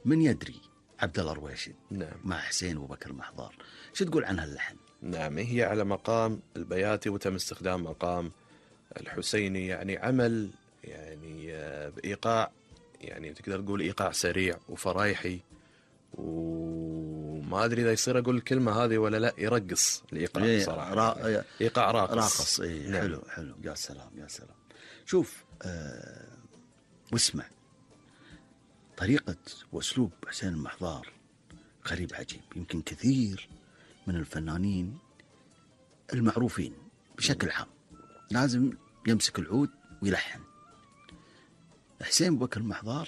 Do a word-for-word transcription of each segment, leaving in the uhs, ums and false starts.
من يدري عبد الله رويشد نعم. مع حسين أبو بكر المحضار، شو تقول عن هاللحن؟ نعم، هي على مقام البياتي وتم استخدام مقام الحسيني، يعني عمل يعني بإيقاع، يعني تقدر تقول إيقاع سريع وفرايحي، وما أدري إذا يصير أقول الكلمة هذه ولا لا، يرقص الإيقاع إيه صراحة. را... يعني إيقاع راقص راقص. إيه نعم. حلو حلو، يا سلام يا سلام. شوف آه واسمع، طريقة وأسلوب حسين المحضار غريب عجيب. يمكن كثير من الفنانين المعروفين بشكل عام لازم يمسك العود ويلحن. حسين أبو بكر المحضار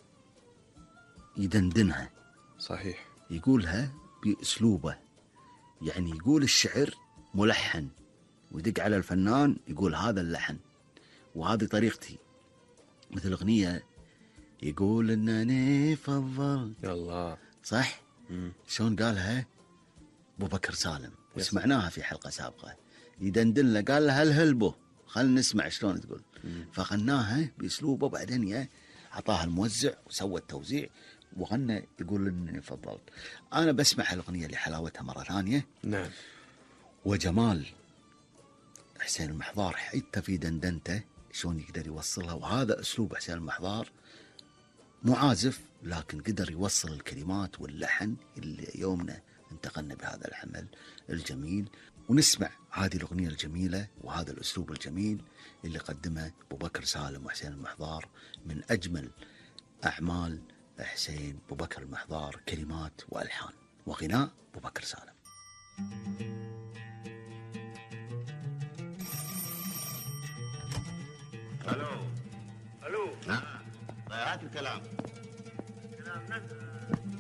يدندنها، صحيح، يقولها بأسلوبه، يعني يقول الشعر ملحن ويدق على الفنان يقول هذا اللحن وهذه طريقتي. مثل أغنية يقول إنني فضل، الله صح؟ مم. شلون قالها أبو بكر سالم، وسمعناها في حلقة سابقة. يدندن له قال له هل هلبه، خلنا نسمع شلون تقول. مم. فغناها بأسلوبه، بعدين عطاها الموزع وسوى التوزيع وغنى يقول إنني فضلت. أنا بسمع الأغنية لحلاوتها مرة ثانية. نعم. وجمال حسين المحضار حتى في دندنته شلون يقدر يوصلها، وهذا أسلوب حسين المحضار، معازف لكن قدر يوصل الكلمات واللحن اللي يومنا انتقلنا بهذا العمل الجميل. ونسمع هذه الأغنية الجميلة وهذا الأسلوب الجميل اللي قدمه أبو بكر سالم وحسين المحضار، من أجمل أعمال حسين أبو بكر المحضار، كلمات وألحان وغناء أبو بكر سالم. الو الو ها ضيعت الكلام. كلام نفسه.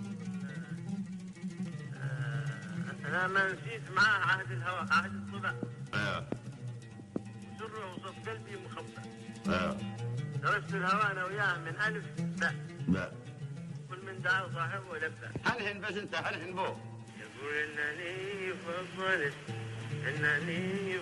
انا ما نسيت معاه عهد الهواء، عهد الصبا. ايوه. سره وصف قلبي مخبى. ايوه. درست الهواء انا وياه من الف باء. باء. كل من دعا صاحبه لبى. حلهن بس انت حلهن بو. يقول انني فضلت انني